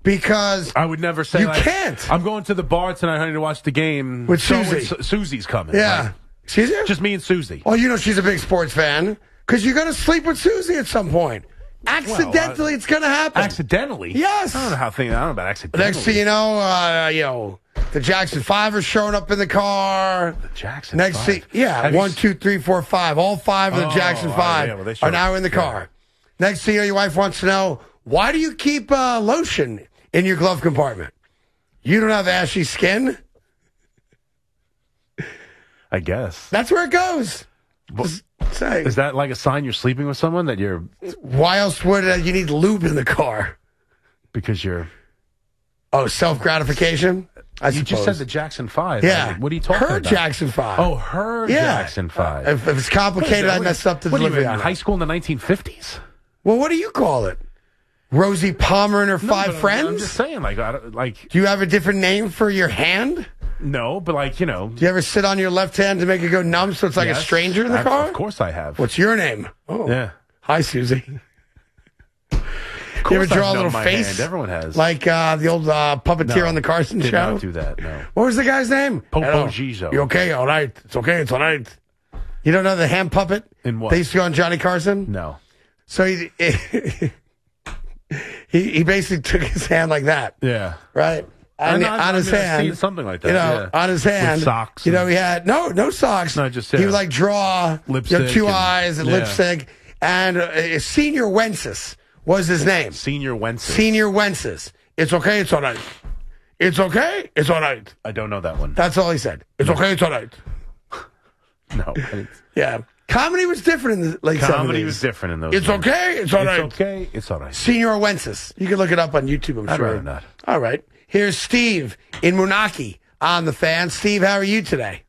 because I would never say you can't. I'm going to the bar tonight, honey, to watch the game. With Susie. Susie's coming. Yeah. Like, She's there? just me and Susie. Oh, you know she's a big sports fan because you're going to sleep with Susie at some point. Accidentally, it's going to happen. Accidentally? Yes. I don't know about accidentally. Next thing you know, the Jackson 5 are showing up in the car. The Jackson Next 5? thing, yeah, 1, 2, 3, 4, 5. All 5 of the Jackson 5 are now in the car. Next thing you know, your wife wants to know, why do you keep lotion in your glove compartment? You don't have ashy skin? I guess. That's where it goes. Is that like a sign you're sleeping with someone that you're... Why else would you need lube in the car? Because you're... Oh, self-gratification? You just said the Jackson 5. Yeah. Like, what are you talking about? Her Jackson 5. Oh, her Jackson 5. If it's complicated, I messed up the delivery. What are you in high school in the 1950s? Well, what do you call it? Rosie Palmer and her 5 friends? I'm just saying, like... Do you have a different name for your hand? No, but like, you know... Do you ever sit on your left hand to make it go numb so it's like a stranger in the car? Of course I have. What's your name? Oh, yeah. Hi, Susie. You ever draw a little face? Hand. Everyone has. Like the old puppeteer on the Carson did show? Not do that, no. What was the guy's name? Popo Gizo. You okay? All right. It's okay. It's all right. You don't know the hand puppet? In what? They used to go on Johnny Carson? No. So he basically took his hand like that. Yeah. Right? On his hand. Something like that. On his hand. With socks. He had no socks. No, just he would like draw lipstick, 2 eyes and lipstick. And Senior Wences was his name. Senior Wences. Senior Wences. It's okay. It's all right. It's okay. It's all right. I don't know that one. That's all he said. It's okay. It's all right. No. Yeah. Comedy was different in the late 70s. Comedy was different in those It's days. okay. It's all right. It's okay. It's all right. Senior Wences. You can look it up on YouTube, I'm sure. I'd rather not. All right. Here's Steve in Moonachie on the Fan. Steve, how are you today?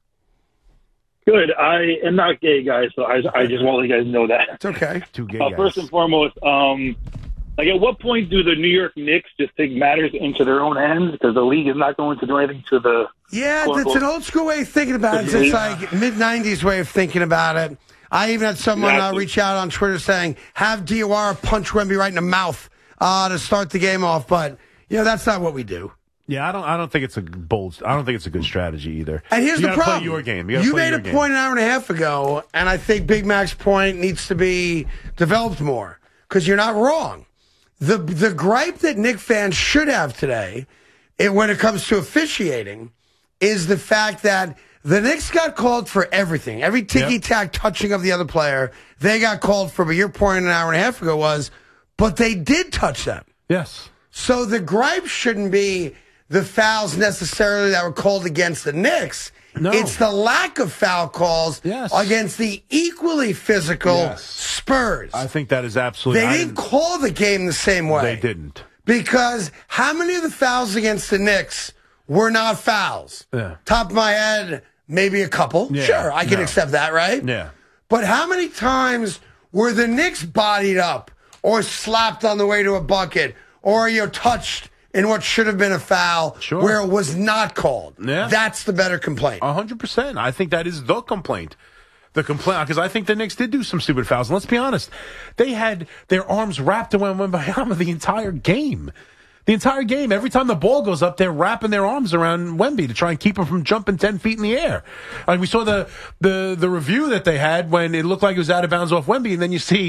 Good. I am not gay, guys, so I just want to let you guys know that. It's okay. 2 gay guys. First and foremost, like at what point do the New York Knicks just take matters into their own hands because the league is not going to do anything to the... Yeah, it's an old school way of thinking about it. It's like mid-'90s way of thinking about it. I even had someone reach out on Twitter saying, have DOR punch Wemby right in the mouth to start the game off, but that's not what we do. Yeah, I don't think it's a good strategy either. And here's the problem. Play your game. You made a point an hour and a half ago, and I think Big Mac's point needs to be developed more because you're not wrong. The gripe that Knick fans should have today, when it comes to officiating, is the fact that the Knicks got called for everything. Every ticky-tack touching of the other player, they got called for. But your point an hour and a half ago was, but they did touch them. Yes. So the gripe shouldn't be the fouls necessarily that were called against the Knicks. No. It's the lack of foul calls against the equally physical Spurs. I think that is absolutely... They didn't call the game the same way. They didn't. Because how many of the fouls against the Knicks were not fouls? Yeah. Top of my head, maybe a couple. Yeah. Sure, I can accept that, right? Yeah. But how many times were the Knicks bodied up or slapped on the way to a bucket or touched in what should have been a foul where it was not called? Yeah. That's the better complaint. 100%. I think that is the complaint. Because I think the Knicks did do some stupid fouls. And let's be honest, they had their arms wrapped around Wembanyama the entire game. The entire game, every time the ball goes up, they're wrapping their arms around Wemby to try and keep him from jumping 10 feet in the air. And we saw the review that they had when it looked like it was out of bounds off Wemby, and then you see,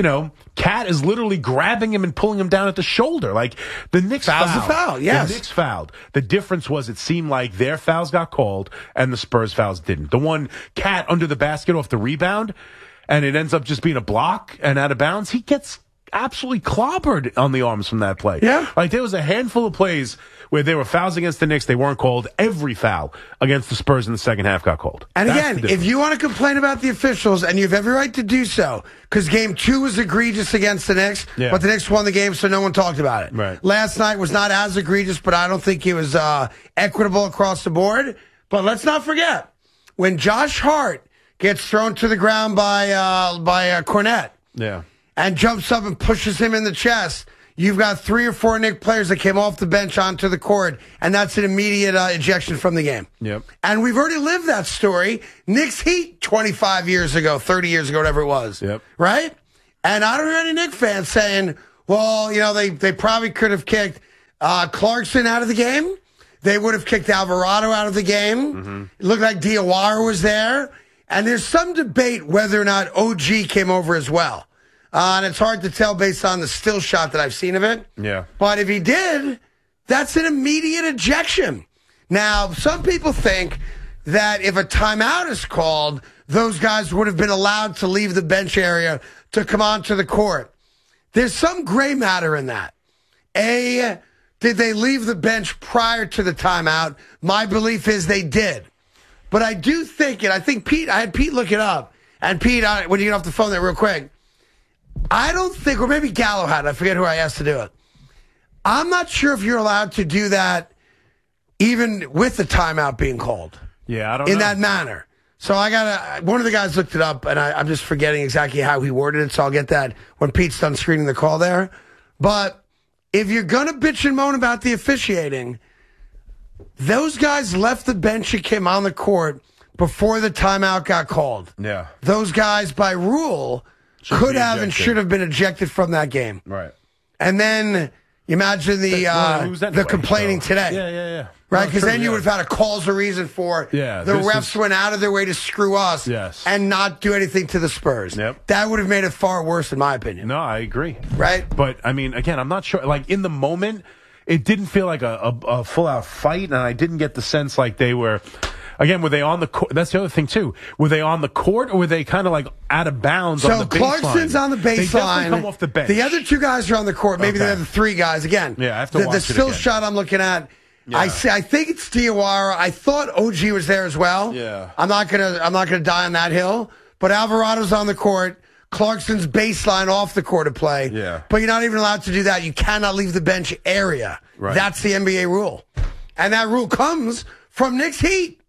Cat is literally grabbing him and pulling him down at the shoulder. Like, the Knicks fouled. Foul's a foul, yes. The Knicks fouled. The difference was it seemed like their fouls got called and the Spurs fouls didn't. The one Cat under the basket off the rebound, and it ends up just being a block and out of bounds, he gets absolutely clobbered on the arms from that play. Yeah. Like, there was a handful of plays where there were fouls against the Knicks. They weren't called. Every foul against the Spurs in the second half got called. And again, if you want to complain about the officials, and you have every right to do so, because game 2 was egregious against the Knicks, but the Knicks won the game, so no one talked about it. Right. Last night was not as egregious, but I don't think it was equitable across the board. But let's not forget, when Josh Hart gets thrown to the ground by Cornette, and jumps up and pushes him in the chest, you've got 3 or 4 Knicks players that came off the bench onto the court, and that's an immediate ejection from the game. Yep. And we've already lived that story. Knicks Heat 25 years ago, 30 years ago, whatever it was. Yep. Right? And I don't hear any Knicks fans saying, well, they probably could have kicked Clarkson out of the game. They would have kicked Alvarado out of the game. It looked like Diawara was there. And there's some debate whether or not OG came over as well. And it's hard to tell based on the still shot that I've seen of it. Yeah. But if he did, that's an immediate ejection. Now, some people think that if a timeout is called, those guys would have been allowed to leave the bench area to come onto the court. There's some gray matter in that. A, did they leave the bench prior to the timeout? My belief is they did. But I do think, and I think Pete, I had Pete look it up. And Pete, when you get off the phone there real quick, I don't think, or maybe Gallo had, I forget who I asked to do it. I'm not sure if you're allowed to do that even with the timeout being called. Yeah, I don't know. In that manner. So one of the guys looked it up, and I'm just forgetting exactly how he worded it, so I'll get that when Pete's done screening the call there. But if you're going to bitch and moan about the officiating, those guys left the bench and came on the court before the timeout got called. Yeah. Those guys, by rule, could have and should have been ejected from that game. Right. And then you imagine the complaining today. Yeah. Right, because then you would have had a cause or reason for the refs went out of their way to screw us and not do anything to the Spurs. Yep. That would have made it far worse, in my opinion. No, I agree. Right? But, I mean, again, I'm not sure. Like, in the moment, it didn't feel like a full-out fight, and I didn't get the sense like they were... Again, were they on the court? That's the other thing, too. Were they on the court, or were they kind of like out of bounds on the baseline? So Clarkson's on the baseline. They definitely come off the bench. The other two guys are on the court. Maybe they're the three guys. Again, I have to watch the still again. shot I'm looking at, I think it's Diawara. I thought OG was there as well. Yeah. I'm not gonna die on that hill. But Alvarado's on the court. Clarkson's baseline off the court to play. Yeah. But you're not even allowed to do that. You cannot leave the bench area. Right. That's the NBA rule. And that rule comes from Knicks Heat.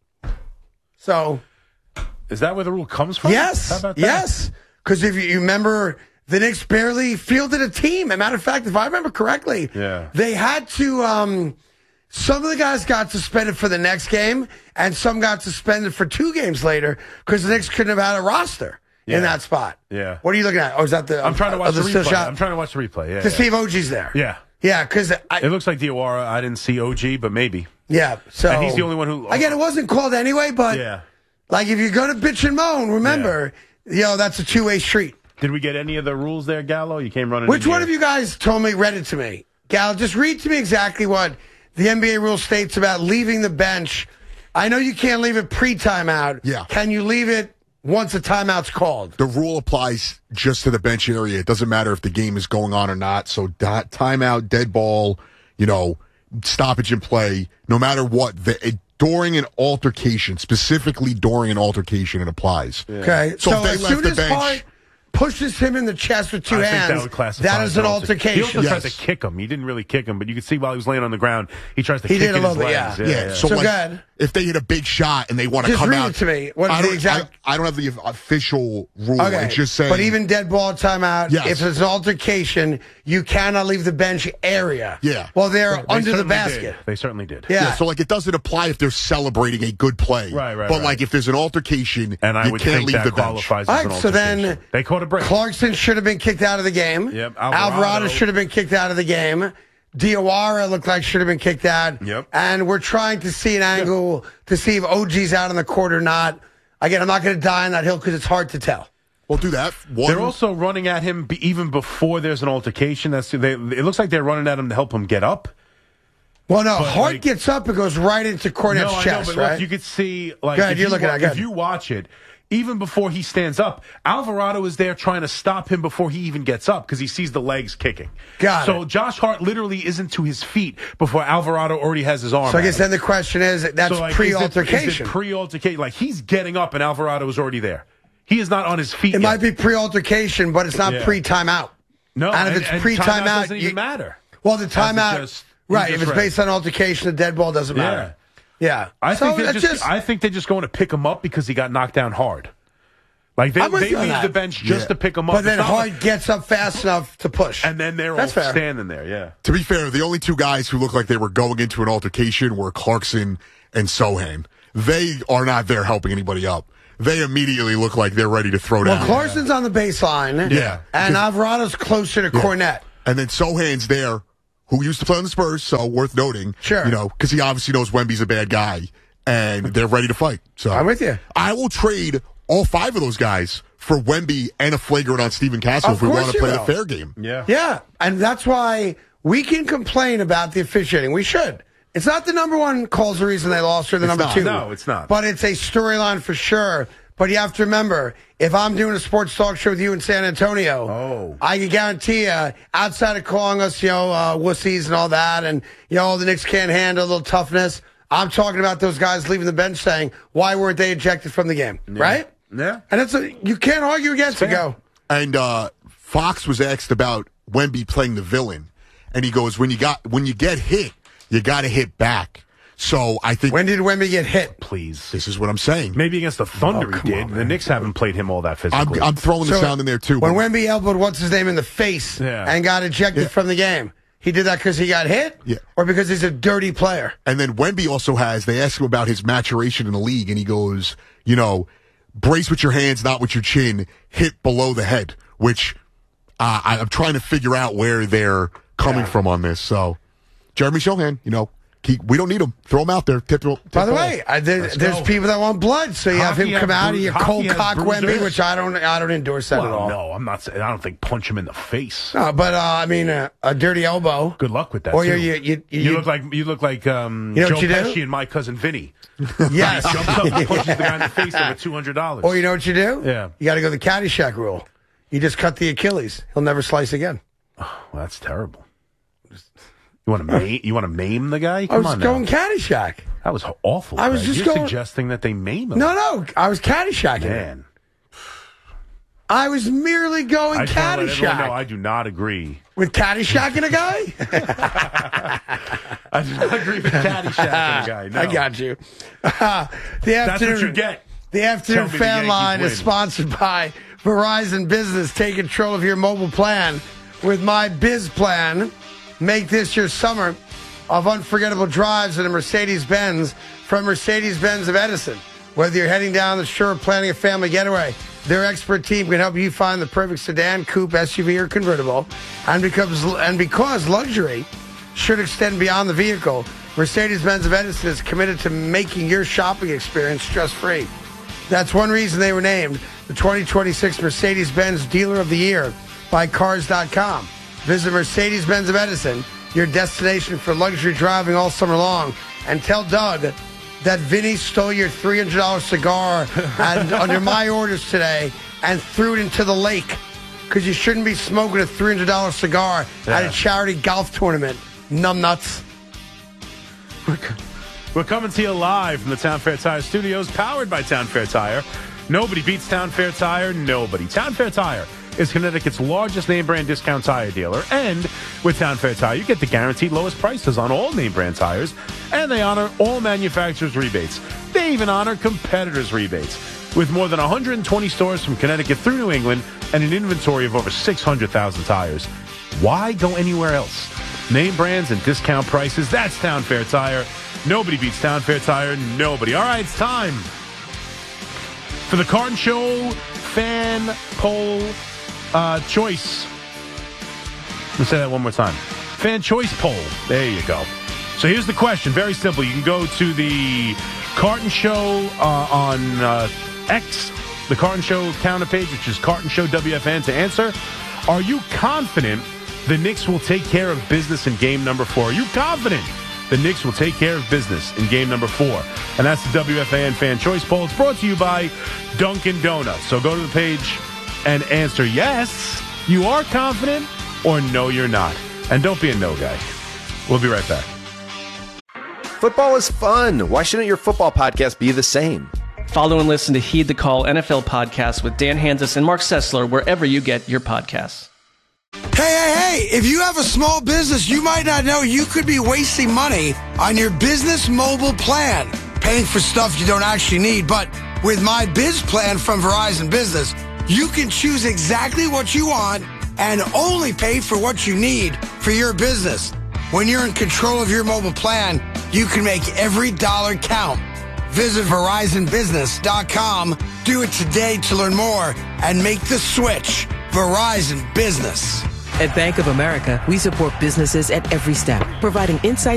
So, is that where the rule comes from? Yes. How about that? Yes. Because if you remember, the Knicks barely fielded a team. As a matter of fact, if I remember correctly, they had to, some of the guys got suspended for the next game, and some got suspended for 2 games later because the Knicks couldn't have had a roster in that spot. Yeah. What are you looking at? Oh, is that the... I'm trying to watch the still replay. shot? I'm trying to watch the replay. To see if OG's there. Yeah. Yeah, because... It looks like Diawara. I didn't see OG, but maybe. Yeah, so... And he's the only one who... Again, it wasn't called anyway, but... Yeah. Like, if you're going to bitch and moan, remember, that's a two-way street. Did we get any of the rules there, Gallo? You came running. Which one of you guys read it to me? Gallo, just read to me exactly what the NBA rule states about leaving the bench. I know you can't leave it pre-timeout. Yeah. Can you leave it once a timeout's called? The rule applies just to the bench area. It doesn't matter if the game is going on or not. So timeout, dead ball, stoppage in play, no matter what, during an altercation, specifically during an altercation, it applies. Yeah. Okay. So if they as left soon the as bench, Hart pushes him in the chest with 2 hands, think that would classify that is as an altercation. He also tried to kick him. He didn't really kick him, but you could see while he was laying on the ground, he tries to kick did a in his little bit, legs. yeah. So go ahead. if they hit a big shot and they want to Just come read out, it to me. What is the exact? I don't have the official rule. Okay. It's just saying. But even dead ball timeout, Yes. if it's an altercation, you cannot leave the bench area. Yeah. Well, they're They under the certainly basket. did. They certainly did. Yeah. So it doesn't apply if they're celebrating a good play. Right. But if there's an altercation, And I you would can't think leave that the bench. qualifies All as an right, so altercation. then They caught a break. Clarkson should have been kicked out of the game. Yep. Alvarado should have been kicked out of the game. Diawara looked like should have been kicked out. Yep. And we're trying to see an angle to see if OG's out on the court or not. Again, I'm not going to die on that hill because it's hard to tell. We'll do that. They're also running at him even before there's an altercation. It looks like they're running at him to help him get up. Well, no, Hart gets up and goes right into Cornette's chest, but right? look, you could see, Go ahead, you're looking at it. Go if ahead. you watch it, even before he stands up, Alvarado is there trying to stop him before he even gets up because he sees the legs kicking. So Josh Hart literally isn't to his feet before Alvarado already has his arm. So I guess then the question is, that's pre-altercation. Is it pre-altercation? Like, he's getting up and Alvarado is already there. He is not on his feet It yet. might be pre-altercation, but it's not pre-timeout. No, and if it's pre-timeout, timeout doesn't even matter. Well, the timeout, right? If it's based on altercation, the dead ball doesn't matter. Yeah, I think they're just going to pick him up because he got knocked down hard. Like they leave the bench just to pick him up. But then Hart gets up fast enough to push. And then they're all standing there, yeah. To be fair, the only 2 guys who looked like they were going into an altercation were Clarkson and Sohan. They are not there helping anybody up. They immediately look like they're ready to throw down. Well, Clarkson's on the baseline. Yeah. And Alvarado's closer to Cornette. And then Sohan's there who used to play on the Spurs, so worth noting. Sure. Because he obviously knows Wemby's a bad guy, and they're ready to fight. So I'm with you. I will trade all 5 of those guys for Wemby and a flagrant on Stephen Castle if we want to play a fair game. Yeah. Yeah, and that's why we can complain about the officiating. We should. It's not the number one calls the reason they lost or the number 2. No, it's not. But it's a storyline for sure. But you have to remember, if I'm doing a sports talk show with you in San Antonio, I can guarantee you, outside of calling us, wussies and all that, and, the Knicks can't handle a little toughness, I'm talking about those guys leaving the bench saying, why weren't they ejected from the game? Yeah. Right? Yeah. And you can't argue against it. Go. And Fox was asked about Wemby playing the villain, and he goes, when you get hit, you got to hit back. So I think. When did Wemby get hit? Please. This is what I'm saying. Maybe against the Thunder he did. The Knicks haven't played him all that physically. I'm throwing the sound in there too. When Wemby elbowed what's his name in the face and got ejected from the game, he did that because he got hit, or because he's a dirty player. And then Wemby also they ask him about his maturation in the league, and he goes, brace with your hands, not with your chin, hit below the head, which I'm trying to figure out where they're coming from on this. So, Jeremy Shohan, we don't need him. Throw him out there. By the way, there's people that want blood, so you have him come out of your cold cock Wemby, which I don't endorse that at all. No, I'm not saying. I don't think punch him in the face. No, but a dirty elbow. Good luck with that. Or too. you look like Joe Pesci and My Cousin Vinny. Yes, he jumps up and punches the guy in the face over $200. Or you know what you do? Yeah, you got to go the Caddyshack rule. You just cut the Achilles. He'll never slice again. Oh, well, that's terrible. You want to maim the guy? Come I was on going now. Caddyshack. That was awful. I was just You're suggesting that they maim him. No, I was Caddyshacking. Man. I was merely going Caddyshack. No, I do not agree. With Caddyshack a guy? I do not agree with Caddyshack a guy. No. I got you. That's what you get. The afternoon fan line is sponsored by Verizon Business. Take control of your mobile plan with my Biz Plan. Make this your summer of unforgettable drives in a Mercedes-Benz from Mercedes-Benz of Edison. Whether you're heading down the shore or planning a family getaway, their expert team can help you find the perfect sedan, coupe, SUV, or convertible. And because luxury should extend beyond the vehicle, Mercedes-Benz of Edison is committed to making your shopping experience stress-free. That's one reason they were named the 2026 Mercedes-Benz Dealer of the Year by Cars.com. Visit Mercedes-Benz of Edison, your destination for luxury driving all summer long, and tell Doug that Vinny stole your $300 cigar under my orders today and threw it into the lake because you shouldn't be smoking a $300 cigar at a charity golf tournament. Numbnuts. We're coming to you live from the Town Fair Tire Studios, powered by Town Fair Tire. Nobody beats Town Fair Tire. Nobody. Town Fair Tire is Connecticut's largest name-brand discount tire dealer. And with Town Fair Tire, you get the guaranteed lowest prices on all name-brand tires. And they honor all manufacturers' rebates. They even honor competitors' rebates. With more than 120 stores from Connecticut through New England and an inventory of over 600,000 tires. Why go anywhere else? Name brands and discount prices. That's Town Fair Tire. Nobody beats Town Fair Tire. Nobody. All right, it's time for the Carton Show fan poll choice. Let me say that one more time. Fan choice poll. There you go. So here's the question. Very simple. You can go to the Carton Show on X, the Carton Show counter page, which is Carton Show WFN, to answer. Are you confident the Knicks will take care of business in game number 4? Are you confident the Knicks will take care of business in game number 4? And that's the WFAN Fan Choice Poll. It's brought to you by Dunkin' Donuts. So go to the page and answer yes, you are confident, or no, you're not. And don't be a no guy. We'll be right back. Football is fun. Why shouldn't your football podcast be the same? Follow and listen to Heed the Call NFL podcast with Dan Hanzus and Mark Sessler wherever you get your podcasts. Hey, if you have a small business, you might not know you could be wasting money on your business mobile plan, paying for stuff you don't actually need. But with my Biz Plan from Verizon Business, you can choose exactly what you want and only pay for what you need for your business. When you're in control of your mobile plan, you can make every dollar count. Visit VerizonBusiness.com. Do it today to learn more and make the switch. Verizon Business. At Bank of America, we support businesses at every step, providing insights